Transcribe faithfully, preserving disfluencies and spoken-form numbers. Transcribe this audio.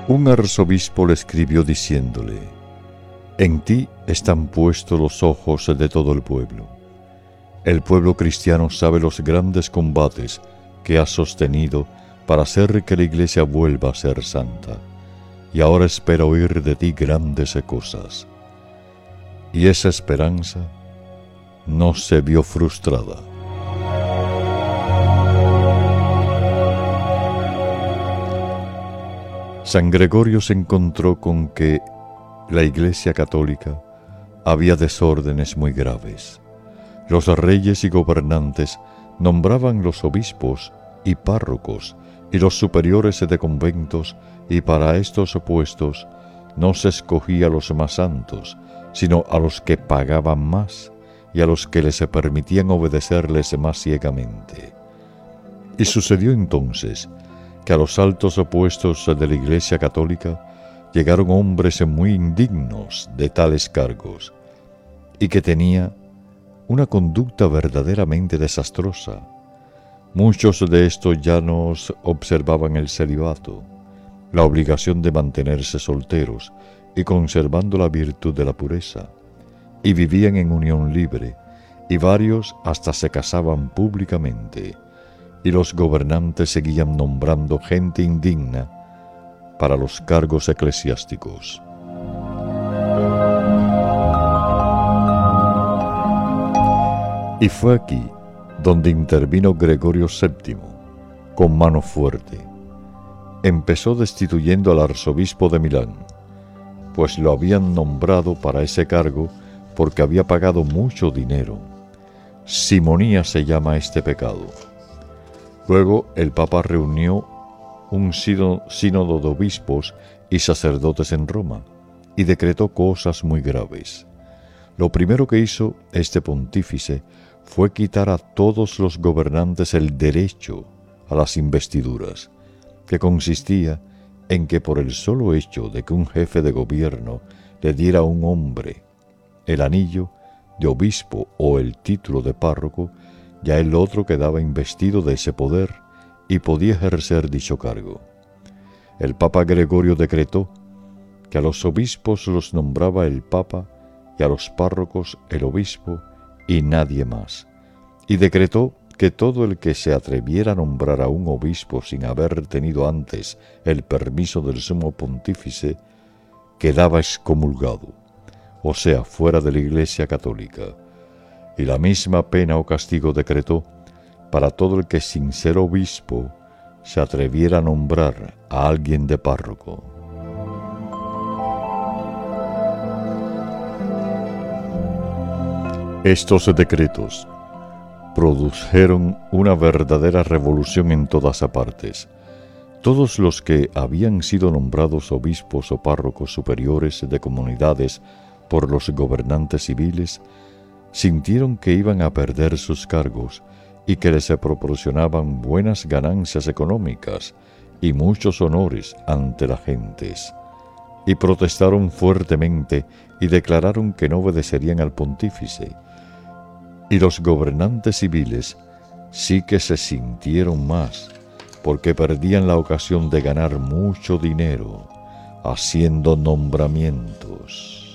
Un arzobispo le escribió diciéndole: en ti están puestos los ojos de todo el pueblo. El pueblo cristiano sabe los grandes combates que has sostenido para hacer que la Iglesia vuelva a ser santa, y ahora espera oír de ti grandes cosas. Y esa esperanza no se vio frustrada. San Gregorio se encontró con que la Iglesia católica había desórdenes muy graves. Los reyes y gobernantes nombraban los obispos y párrocos y los superiores de conventos, y para estos puestos no se escogía a los más santos, sino a los que pagaban más y a los que les permitían obedecerles más ciegamente. Y sucedió entonces que a los altos puestos de la Iglesia católica llegaron hombres muy indignos de tales cargos y que tenía una conducta verdaderamente desastrosa. Muchos de estos ya no observaban el celibato, la obligación de mantenerse solteros y conservando la virtud de la pureza, y vivían en unión libre, y varios hasta se casaban públicamente, y los gobernantes seguían nombrando gente indigna para los cargos eclesiásticos. Y fue aquí donde intervino Gregorio séptimo, con mano fuerte. Empezó destituyendo al arzobispo de Milán, pues lo habían nombrado para ese cargo porque había pagado mucho dinero. Simonía se llama este pecado. Luego el Papa reunió un sínodo de obispos y sacerdotes en Roma y decretó cosas muy graves. Lo primero que hizo este pontífice fue quitar a todos los gobernantes el derecho a las investiduras, que consistía en que por el solo hecho de que un jefe de gobierno le diera a un hombre el anillo de obispo o el título de párroco, ya el otro quedaba investido de ese poder y podía ejercer dicho cargo. El Papa Gregorio decretó que a los obispos los nombraba el Papa y a los párrocos el obispo y nadie más, y decretó que todo el que se atreviera a nombrar a un obispo sin haber tenido antes el permiso del sumo pontífice quedaba excomulgado, o sea, fuera de la Iglesia católica, y la misma pena o castigo decretó para todo el que sin ser obispo se atreviera a nombrar a alguien de párroco. Estos decretos produjeron una verdadera revolución en todas partes. Todos los que habían sido nombrados obispos o párrocos superiores de comunidades por los gobernantes civiles sintieron que iban a perder sus cargos y que les proporcionaban buenas ganancias económicas y muchos honores ante las gentes, y protestaron fuertemente y declararon que no obedecerían al pontífice. Y los gobernantes civiles sí que se sintieron más, porque perdían la ocasión de ganar mucho dinero haciendo nombramientos.